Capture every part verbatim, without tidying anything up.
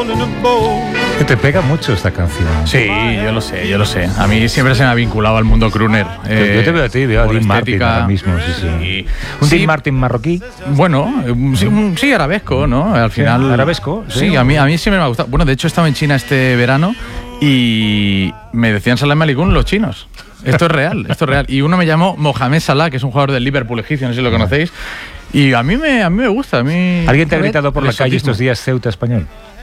Te pega mucho esta canción. Sí, yo lo sé, yo lo sé. A mí siempre se me ha vinculado al mundo crooner. Eh, yo te veo a ti, veo a Dean Martin ahora mismo. Sí, sí. Sí. ¿Un Sí. Dean Martin marroquí? Bueno, sí, un- sí, arabesco, ¿no? Al final. Sí, arabesco, Sí, sí. a mí, a mí siempre me ha gustado. Bueno, de hecho, estaba en China este verano y me decían Salam Aleikum los chinos. Esto es real, esto es real. Y uno me llamó Mohamed Salah, que es un jugador del Liverpool egipcio, no sé si lo conocéis. Y a mí me, a mí me gusta. A mí... ¿Alguien te ha A ver, gritado por el la calle exotismo. estos días Ceuta español?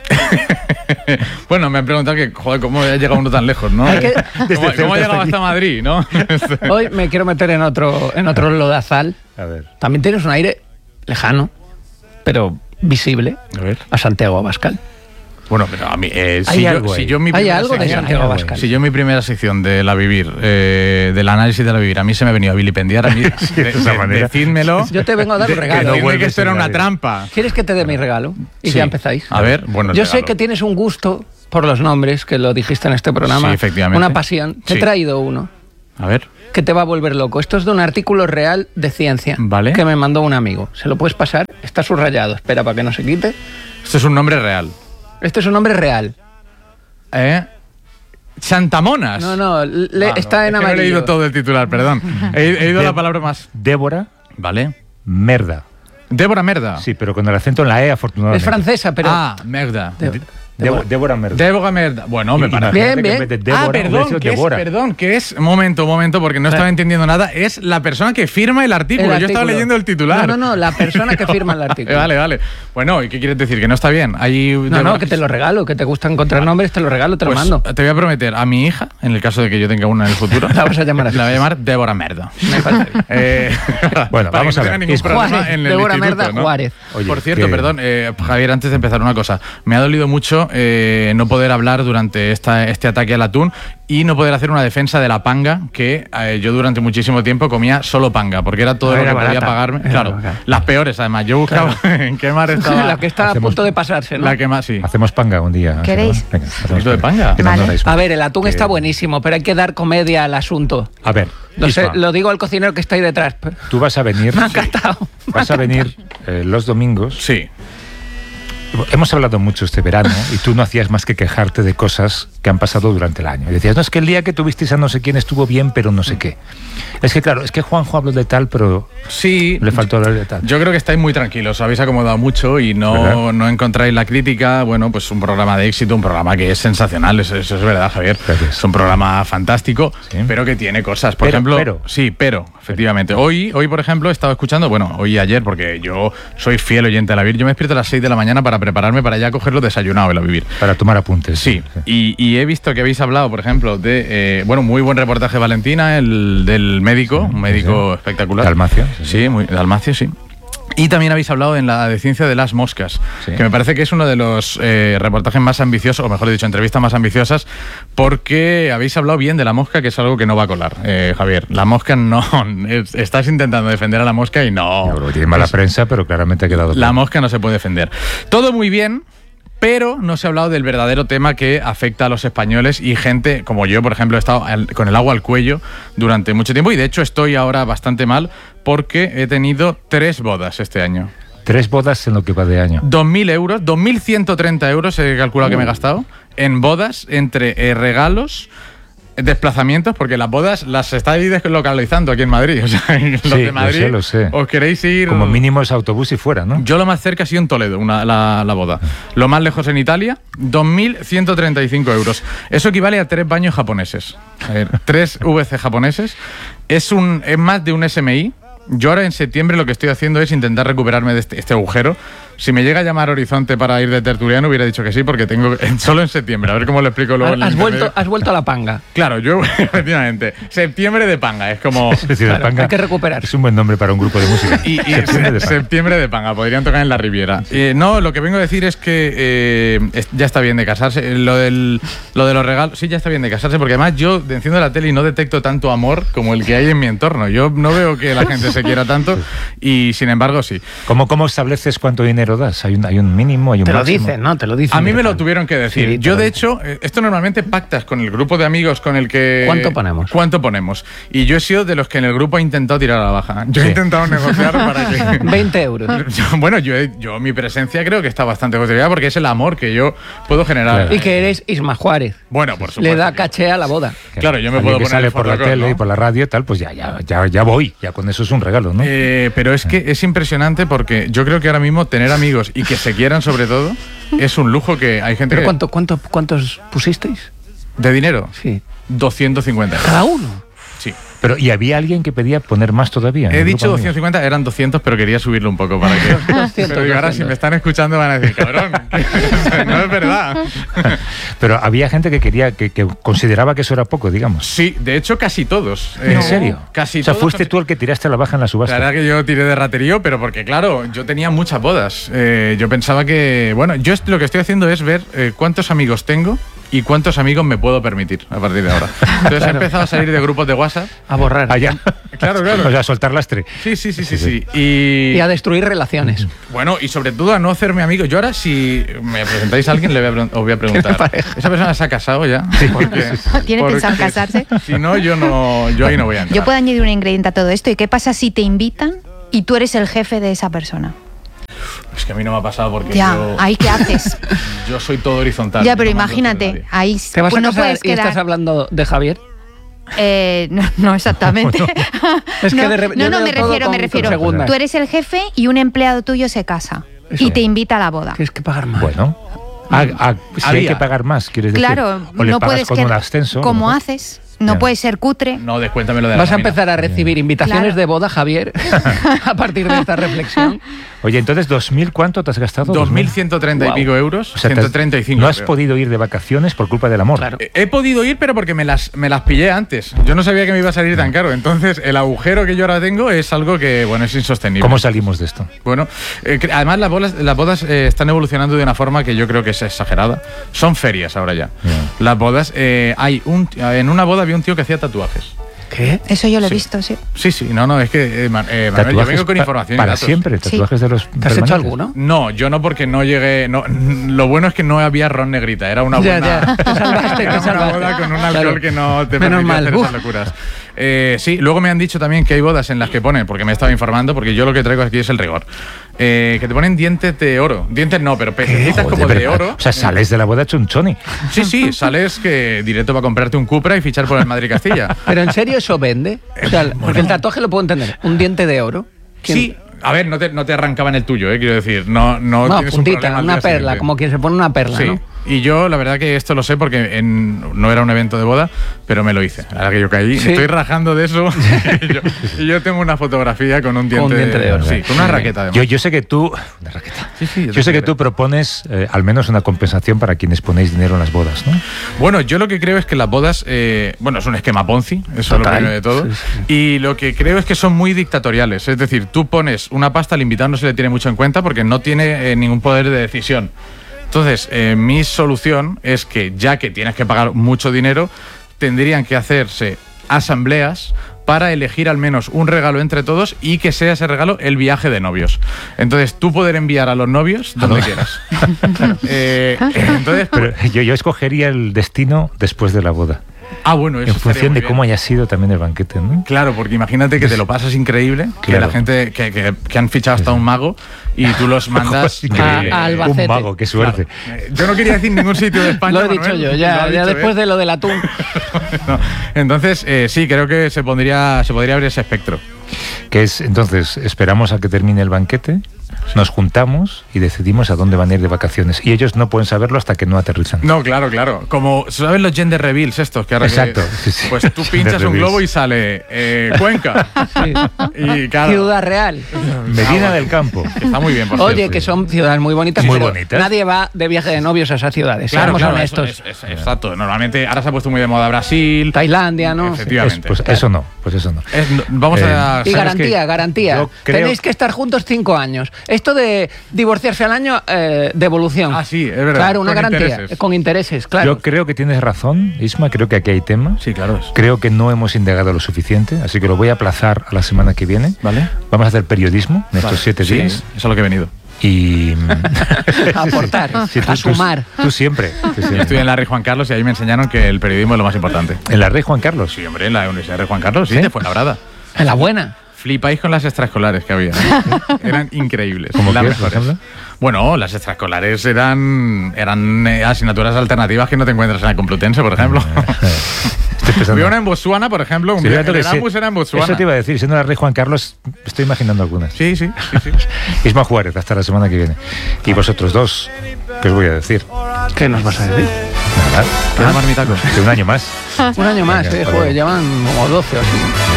Bueno, me han preguntado que, joder, ¿cómo ha llegado uno tan lejos, no? Hay que- ¿Cómo, cómo ha llegado hasta Madrid, no? Hoy me quiero meter en otro, en otro lodazal. A ver. También tienes un aire lejano, pero visible, A ver. a Santiago Abascal. Bueno, pero a mí, eh, Hay si, yo, algo ahí. si yo mi Hay primera algo de sección- Santiago algo ahí. Abascal. Si yo en mi primera sección de La Vivir, eh, del análisis de La Vivir, a mí se me ha venido a vilipendiar, a mí, de, de esa de- manera. decídmelo. Yo te vengo a dar un de- regalo. Que No decidme vuelves que esto era en una nadie. trampa. ¿Quieres que te dé mi regalo? Y Sí. ya empezáis. A ver, bueno. el Yo sé regalo. que tienes un gusto por los nombres, que lo dijiste en este programa. Sí, efectivamente. Una pasión. Te he Sí. traído uno A ver. que te va a volver loco. Esto es de un artículo real de ciencia Vale. que me mandó un amigo. ¿Se lo puedes pasar? Está subrayado. Espera para que no se quite. Esto es un nombre real. Este es un nombre real. ¿Eh? Chantamonas. No, no, le- Ah, está no, en es que no he amarillo. leído todo el titular, perdón. He, he ido a De- la palabra más. Débora Vale. Merda. Débora Merda. Sí, pero con el acento en la E, afortunadamente. Es francesa, pero... Ah, Merda. De- Débora, Débora Merda. Débora Merda. Bueno, me Y- parece. Bien, imagínate que bien. en vez de Ah, Débora, hubiera perdón, sido que es, Débora. perdón, que es, momento, momento, porque no estaba entendiendo nada, es la persona que firma el artículo. El Yo estaba artículo. leyendo el titular. No, no, no, la persona que firma el artículo. Vale, vale. Bueno, ¿y qué quieres decir? ¿Que no está bien? Hay No, no, que te lo regalo, que te gusta encontrar nombres, te lo regalo, te lo Pues, mando. te voy a prometer a mi hija, en el caso de que yo tenga una en el futuro. La vas a llamar así. La voy a llamar Débora Merda. Me parece bien. Eh, Bueno, para vamos que a no ver. tenga ningún Es problema Juárez, en el Débora instituto, Merda ¿no? Juárez. Oye, Por cierto, que- perdón, eh, Javier, antes de empezar una cosa. Me ha dolido mucho eh, no poder hablar durante esta, este ataque al atún y no poder hacer una defensa de la panga, que eh, yo durante muchísimo tiempo comía solo panga, porque era todo Ah, lo era que podía barata. pagarme. Era Claro, barata. las peores además. Yo buscaba en qué mar estaba. La que está a Hacemos- punto de pasarse, ¿no? La que más, sí. Hacemos panga un día. ¿Queréis? ¿no? Venga, hacemos ¿Poquito de panga? Que no, Vale. no dais- A ver, el atún que- está buenísimo, pero hay que dar comedia al asunto. A ver, Lo, sé- Isma, lo digo al cocinero que está ahí detrás. pero- tú vas a venir. Me ha encantado. Vas a venir eh, los domingos. Sí. Hemos hablado mucho este verano y tú no hacías más que quejarte de cosas que han pasado durante el año. Y decías, no, es que el día que tuvisteis a no sé quién estuvo bien, pero no sé qué. Es que claro, es que Juanjo habló de tal, pero Sí. le faltó hablar de tal. Yo creo que estáis muy tranquilos, os habéis acomodado mucho y no, ¿Verdad? no encontráis la crítica. Bueno, pues un programa de éxito, un programa que es sensacional, eso, eso es verdad, Javier. Gracias. Es un programa fantástico, Sí. pero que tiene cosas. Por Pero, ejemplo, pero. sí, pero, efectivamente. Hoy, hoy, por ejemplo, he estado escuchando, bueno, hoy y ayer, porque yo soy fiel oyente de La Vivir, yo me despierto a las seis de la mañana para prepararme para ya cogerlo desayunado en La Vivir. Para tomar apuntes. Sí, y, y he visto que habéis hablado, por ejemplo, de, eh, bueno, muy buen reportaje de Valentina, el del médico, un médico sí. espectacular. Dalmacio, sí, Sí, sí. muy, Dalmacio, sí. Y también habéis hablado en la de ciencia de las moscas, Sí. que me parece que es uno de los eh, reportajes más ambiciosos, o mejor dicho, entrevistas más ambiciosas, porque habéis hablado bien de la mosca, que es algo que no va a colar, eh, Javier. La mosca no, es- estás intentando defender a la mosca y no. Ya, bro, tiene mala Es- prensa, pero claramente ha quedado la claro. mosca no se puede defender. Todo muy bien, pero no se ha hablado del verdadero tema que afecta a los españoles y gente como yo, por ejemplo, he estado al- con el agua al cuello durante mucho tiempo y de hecho estoy ahora bastante mal porque he tenido tres bodas este año. Tres bodas en lo que va de año. dos mil euros, dos mil ciento treinta euros he calculado que me he gastado en bodas entre eh, regalos, desplazamientos, porque las bodas las estáis deslocalizando aquí en Madrid. O sea, los Sí, de lo Madrid sé, lo sé. os queréis ir... Como mínimo es autobús y fuera, ¿no? Yo lo más cerca ha sido en Toledo, una, la, la boda. Lo más lejos en Italia, dos mil ciento treinta y cinco euros. Eso equivale a tres baños japoneses. A ver, tres V C japoneses. Es, un, es más de un S M I. Yo ahora en septiembre lo que estoy haciendo es intentar recuperarme de este, este agujero. Si me llega a llamar Horizonte para ir de tertuliano, hubiera dicho que sí, porque tengo solo en septiembre. A ver cómo lo explico luego en el Has vuelto, intermedio. has vuelto a la panga. Claro, yo, efectivamente. Septiembre de panga, es como... Es decir, Claro, Panga hay que recuperar. es un buen nombre para un grupo de música. Y, y Septiembre de se- Panga. septiembre de panga, podrían tocar en la Riviera. Eh, no, lo que vengo a decir es que eh, es- ya está bien de casarse. Eh, Lo, del, lo de los regalos, sí, ya está bien de casarse, porque además yo enciendo la tele y no detecto tanto amor como el que hay en mi entorno. Yo no veo que la gente se quiera tanto y sin embargo sí. ¿Cómo, ¿Cómo estableces cuánto dinero dinero das? ¿Hay un, hay un mínimo, hay un Te lo máximo? dicen, ¿no? Te lo dicen. A mí me lo Tal. tuvieron que decir. Sí, te Yo, lo de dicen. hecho, eh, esto normalmente pactas con el grupo de amigos con el que... ¿Cuánto ponemos? ¿Cuánto ponemos? Y yo he sido de los que en el grupo he intentado tirar a la baja. Yo he intentado negociar para que... veinte euros. Yo- bueno, yo, he- yo mi presencia creo que está bastante justificada porque es el amor que yo puedo generar. Claro. Y que eres Isma Juárez. Bueno, por supuesto. Le da que- caché a la boda. Claro, yo me Alguien puedo que poner sale el por la fotocall, tele ¿no? y por la radio y tal, pues ya, ya, ya, ya voy. Ya con eso es un regalo, ¿no? Eh, pero es que es impresionante porque yo creo que ahora mismo tener amigos y que se quieran sobre todo es un lujo que hay gente ¿Pero que... cuánto, cuánto, cuántos pusisteis? ¿De dinero? Sí. doscientos cincuenta euros. ¿Cada uno? Sí. Pero, ¿y había alguien que pedía poner más todavía? en He el dicho grupo de amigos? doscientos cincuenta, eran doscientos, pero quería subirlo un poco para que... doscientos, pero digo, ahora si doscientos. me están escuchando van a decir, cabrón, que no es verdad. Pero había gente que quería, que, que consideraba que eso era poco, digamos. Sí, de hecho casi todos. ¿En Eh, serio? Casi O sea, todos. fuiste tú el que tiraste la baja en la La subasta. verdad que yo tiré de raterío, pero porque claro, yo tenía muchas bodas. Eh, yo pensaba que, bueno, yo est- lo que estoy haciendo es ver eh, cuántos amigos tengo y cuántos amigos me puedo permitir a partir de ahora. Entonces he empezado a salir de grupos de WhatsApp. A borrar. Allá. Claro, claro. O sea, soltar lastre. Sí, sí, sí, sí, Sí, sí. Y, Y a destruir relaciones. bueno, y sobre todo a no hacerme amigo. Yo ahora, si me presentáis a alguien, le voy a, pre- os voy a preguntar. pareja? ¿Esa persona se ha casado ya? Porque- ¿Tiene porque pensado casarse? Si no, yo no, yo ahí no voy a entrar. Yo puedo añadir un ingrediente a todo esto. ¿Y qué pasa si te invitan y tú eres el jefe de esa persona? Es que a mí no me ha pasado porque Ya, yo, ¿ahí qué haces? yo soy todo horizontal. Ya, yo pero no mando sobre imagínate, nadie. ahí ¿Te vas pues a no casar puedes y estás quedar. hablando de Javier? Eh, no, no exactamente. Es que no, de re- no, yo no, veo me todo refiero, con- me con refiero. segundas. Tú eres el jefe y un empleado tuyo se casa Eso. y te invita a la boda. Tienes que pagar más. Bueno. A- a- si hay Había. que pagar más, quieres decir. Claro, o le no pagas puedes con quedar un ascenso. como a lo mejor. haces. No Ya. puedes ser cutre. No, descuéntamelo de la Vas a nómina. empezar a recibir invitaciones Claro. de boda, Javier, a partir de esta reflexión. Oye, entonces, ¿dos mil cuánto te has gastado? dos mil ciento treinta Wow. y pico euros. O sea, te has- ciento treinta y cinco. No has creo. podido ir de vacaciones por culpa del amor. Claro. Eh, He podido ir, pero porque me las, me las pillé antes. Yo no sabía que me iba a salir tan caro. Entonces, el agujero que yo ahora tengo es algo que, bueno, es insostenible. ¿Cómo salimos de esto? Bueno, eh, cre- además las bodas, las bodas eh, están evolucionando de una forma que yo creo que es exagerada. Son ferias ahora ya. Ya. Las bodas, eh, hay un, en una boda había un tío que hacía tatuajes. ¿Qué? Eso yo lo he Sí. visto, sí. Sí, sí, no, no, es que, eh, Man- eh, Manuel, yo Tatuajes vengo con pa- información. y Para datos. siempre, tatuajes de los. ¿Te has hecho permanentes. alguno? No, yo no, porque no llegué. No, lo bueno es que no había ron negrita, era una Ya, buena. ya, te salvaste, era te una salvaste. boda con un Claro. alcohol que no te Menos permitía mal. hacer Uf. esas locuras. Eh, sí, luego me han dicho también que hay bodas en las que ponen, porque me he estado informando, porque yo lo que traigo aquí es el rigor. Eh, que te ponen dientes de oro. Dientes no, pero pececitas Joder, como de ¿verdad? oro. O sea, sales de la boda chunchoni. Sí, sí, sales que directo va a comprarte un Cupra y fichar por el Madrid Castilla. ¿Pero en serio eso vende? O sea, porque el tatuaje lo puedo entender. Un diente de oro. ¿Quién- Sí, a ver, no te, no te arrancaban el tuyo, eh, quiero decir. No, no, No, tienes un puntita, problema al una día perla, siguiente. como quien se pone una perla, Sí, ¿no? y yo la verdad que esto lo sé porque en- no era un evento de boda, pero me lo hice. Ahora que yo caí, Sí. estoy rajando de eso y, yo, y yo tengo una fotografía con un diente, un diente de oro. Sí, con una raqueta además. Yo, yo sé que tú. Una raqueta. Sí, sí, Yo sé que tú propones eh, al menos una compensación para quienes ponéis dinero en las bodas, ¿no? Bueno, yo lo que creo es que las bodas, eh, bueno, es un esquema Ponzi, eso es lo Total. primero de todo. Sí, sí. Y lo que creo es que son muy dictatoriales. Es decir, tú pones una pasta, al invitado no se le tiene mucho en cuenta porque no tiene eh, ningún poder de decisión. Entonces, eh, mi solución es que ya que tienes que pagar mucho dinero, tendrían que hacerse asambleas para elegir al menos un regalo entre todos y que sea ese regalo el viaje de novios. Entonces, tú poder enviar a los novios donde quieras. Eh, entonces, Pero yo, yo escogería el destino después de la boda. ah, bueno, eso En estaría función muy de cómo bien. haya sido también el banquete, ¿no? Claro, porque imagínate que te lo pasas increíble, que Claro. la gente que, que- que han fichado hasta un mago y tú los mandas Joder, increíble. a- a Albacete. Un mago, qué suerte. Claro. Eh, Yo no quería decir ningún sitio de España. Lo he Manuel, dicho yo, lo ya, ha ya dicho después él. de lo del atún. No. Entonces, eh, sí, creo que se pondría, se podría abrir ese espectro. Que es, entonces, esperamos a que termine el banquete, nos juntamos y decidimos a dónde van a ir de vacaciones. Y ellos no pueden saberlo hasta que no aterrizan. No, claro, claro. Como, ¿sabes los gender reveals estos? Que ahora que- Exacto, sí, sí. Pues tú pinchas Gender un reveals. globo y sale eh, Cuenca. Sí. Y claro, Ciudad Real. Medina del Campo. está muy bien, por Oye, cierto. que son ciudades muy bonitas. Muy pero bonitas. Nadie va de viaje de novios a esas ciudades. Claro, seamos claro, honestos. eso es- es- exacto. Normalmente ahora se ha puesto muy de moda Brasil. Tailandia, ¿no? Es- Efectivamente. pues eso no, pues eso no. Es- no, vamos Eh, a... Y ¿sabes garantía, qué? garantía. Yo creo- Tenéis que estar juntos cinco años. Esto de divorciarse al año, eh, devolución. Ah, sí, es verdad. Claro, una Con garantía. intereses. Con intereses, claro. Yo creo que tienes razón, Isma, creo que aquí hay tema. Sí, claro. Creo que no hemos indagado lo suficiente, así que lo voy a aplazar a la semana que viene. Vale. Vamos a hacer periodismo en estos Vale. siete Sí, días. eso es a lo que he venido. Y Aportar, Sí, tú- a tú- sumar. Tú siempre. tú siempre. Yo estudié en la Rey Juan Carlos y ahí me enseñaron que el periodismo es lo más importante. En la Rey Juan Carlos. Sí, hombre, en la Universidad Rey Juan Carlos, sí, ¿Sí? de Fuenlabrada. En la buena. Flipáis con las extraescolares que había. Eran increíbles. ¿Cómo las qué, por mejores. ejemplo? Bueno, las extraescolares eran, eran eh, asignaturas alternativas que no te encuentras en la Complutense, por ejemplo. Estoy pensando. Había una en Botsuana, por ejemplo. Un Sí, día, fíjate el que sí. Erasmus era en Botsuana. Eso te iba a decir, siendo la Rey Juan Carlos, estoy imaginando algunas. Sí, sí, sí, sí. Isma Juárez, hasta la semana que viene. Y vosotros dos, ¿qué os voy a decir? ¿Qué nos vas a decir? Nada, Queda marmitacos. de un año más. Un año más, Venga, eh, hasta joder, luego. llevan como doce o así.